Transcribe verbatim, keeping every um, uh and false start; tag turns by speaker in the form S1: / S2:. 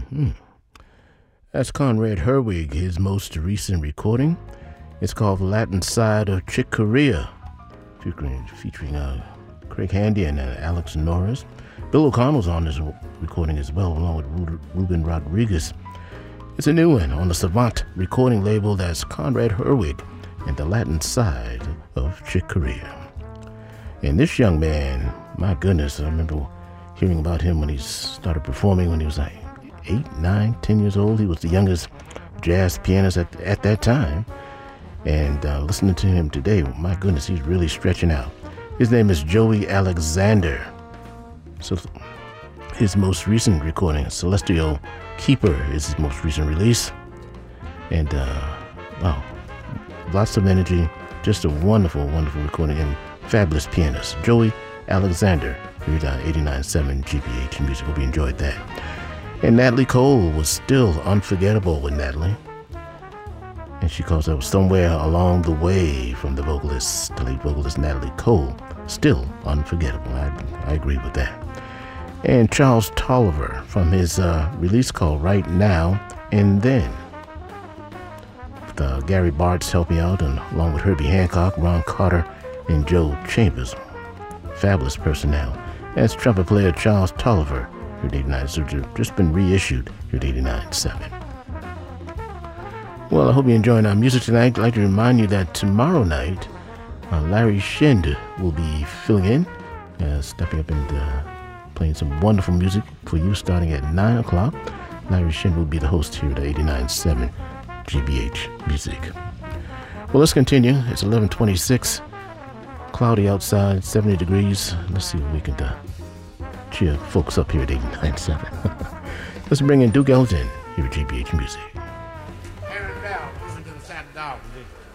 S1: Hmm. That's Conrad Herwig, his most recent recording. It's called The Latin Side of Chick Corea, featuring, featuring uh, Craig Handy and uh, Alex Norris. Bill O'Connell's on this recording as well, along with Ru- Ruben Rodriguez. It's a new one on the Savant recording label. That's Conrad Herwig and The Latin Side of Chick Corea. And this young man, my goodness, I remember hearing about him when he started performing when he was like eight, nine, ten years old. He was the youngest jazz pianist at, at that time. And uh, listening to him today, my goodness, he's really stretching out. His name is Joey Alexander. So his most recent recording, Celestial Keeper, is his most recent release. And uh, wow, lots of energy. Just a wonderful, wonderful recording, and fabulous pianist. Joey Alexander, here at eighty-nine point seven G B H Music. Hope you enjoyed that. And Natalie Cole was still unforgettable with Natalie. And she calls up Somewhere Along the Way from the vocalist, the late vocalist Natalie Cole. Still unforgettable. I, I agree with that. And Charles Tolliver from his uh, release called Right Now and Then. With, uh, Gary Bartz helping out, and along with Herbie Hancock, Ron Carter, and Joe Chambers. Fabulous personnel. That's trumpet player Charles Tolliver, here at eighty-nine, so just been reissued here at eighty-nine point seven. Well, I hope you're enjoying our music tonight. I'd like to remind you that tomorrow night, uh, Larry Shind will be filling in, uh, stepping up and uh, playing some wonderful music for you starting at nine o'clock. Larry Shind will be the host here at eighty-nine point seven G B H Music. Well, let's continue. It's eleven twenty-six. Cloudy outside, seventy degrees. Let's see what we can uh, cheer folks up here at eighty-nine point seven. Let's bring in Duke Ellington here at G B H Music.
S2: Aaron Bell, listen to the Sad Dog.